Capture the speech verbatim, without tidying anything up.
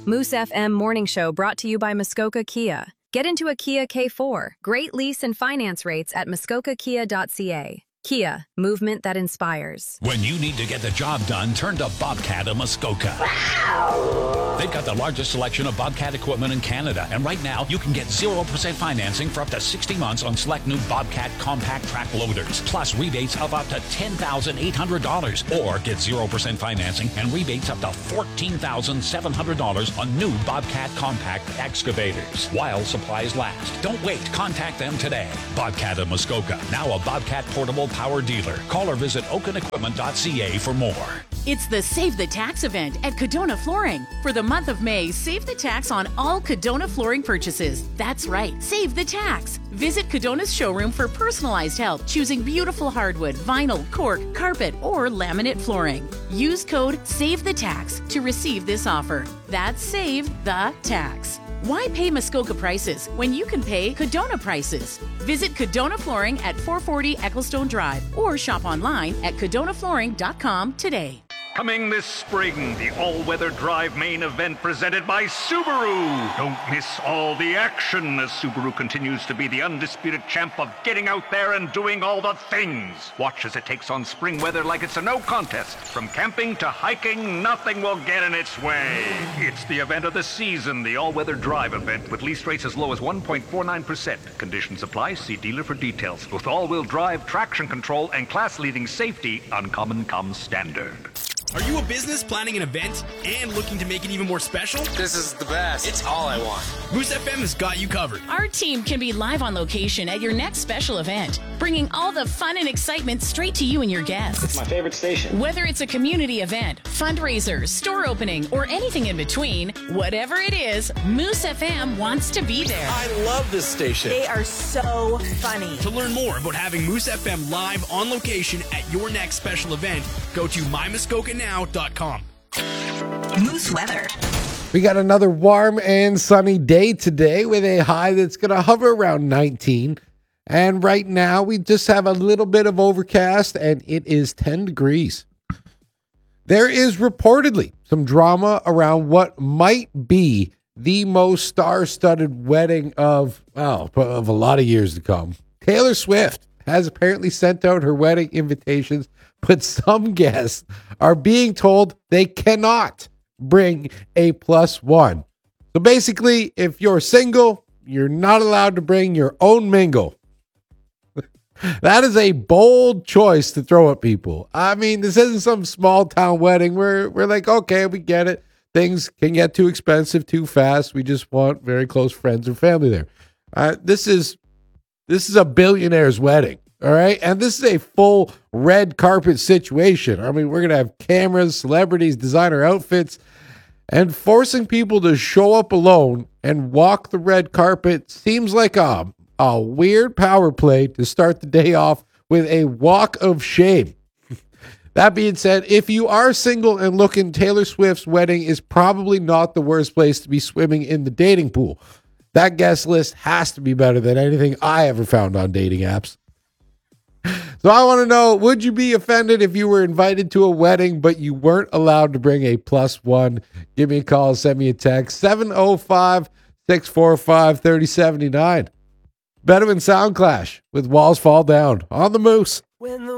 Moose F M Morning Show brought to you by Muskoka Kia. Get into a Kia K four. Great lease and finance rates at muskoka kia dot c a. Kia, movement that inspires. When you need to get the job done, turn to Bobcat of Muskoka. They've got the largest selection of Bobcat equipment in Canada, and right now you can get zero percent financing for up to sixty months on select new Bobcat compact track loaders, plus rebates of up to ten thousand eight hundred dollars, or get zero percent financing and rebates up to fourteen thousand seven hundred dollars on new Bobcat compact excavators, while supplies last. Don't wait. Contact them today. Bobcat of Muskoka, now a Bobcat portable power dealer. Call or visit oaken equipment dot c a for more. It's the Save the Tax event at Cadona Flooring. For the month of May, save the tax on all Cadona Flooring purchases. That's right, save the tax. Visit Cadona's showroom for personalized help choosing beautiful hardwood, vinyl, cork, carpet, or laminate flooring. Use code SAVETHETAX to receive this offer. That's Save the Tax. Why pay Muskoka prices when you can pay Cadona prices? Visit Cadona Flooring at four forty Ecclestone Drive or shop online at cadona flooring dot com today. Coming this spring, the all-weather drive main event presented by Subaru. Don't miss all the action as Subaru continues to be the undisputed champ of getting out there and doing all the things. Watch as it takes on spring weather like it's a no contest. From camping to hiking, nothing will get in its way. It's the event of the season, the all-weather drive event with lease rates as low as one point four nine percent. Conditions apply. See dealer for details. With all-wheel drive, traction control, and class-leading safety, Uncommon comes standard. Are you a business planning an event and looking to make it even more special? This is the best. It's all I want. Moose F M has got you covered. Our team can be live on location at your next special event, bringing all the fun and excitement straight to you and your guests. It's my favorite station. Whether it's a community event, fundraiser, store opening, or anything in between, whatever it is, Moose F M wants to be there. I love this station. They are so funny. To learn more about having Moose F M live on location at your next special event, go to my muskoka now dot com. Moose weather. We got another warm and sunny day today with a high that's going to hover around nineteen. And right now we just have a little bit of overcast and it is ten degrees. There is reportedly some drama around what might be the most star-studded wedding of, well, of a lot of years to come. Taylor Swift has apparently sent out her wedding invitations, but some guests are being told they cannot bring a plus one. So basically, if you're single, you're not allowed to bring your own mingle. That is a bold choice to throw at people. I mean, this isn't some small town wedding where we're like, okay, we get it. Things can get too expensive too fast. We just want very close friends and family there. Uh, this is this is a billionaire's wedding. All right. And this is a full red carpet situation. I mean, we're going to have cameras, celebrities, designer outfits, and forcing people to show up alone and walk the red carpet seems like a, a weird power play to start the day off with a walk of shame. That being said, if you are single and looking, Taylor Swift's wedding is probably not the worst place to be swimming in the dating pool. That guest list has to be better than anything I ever found on dating apps. So I want to know, would you be offended if you were invited to a wedding, but you weren't allowed to bring a plus one? Give me a call, send me a text, seven oh five, six four five, three oh seven nine. Bedouin Sound Clash with Walls Fall Down on the Moose. When the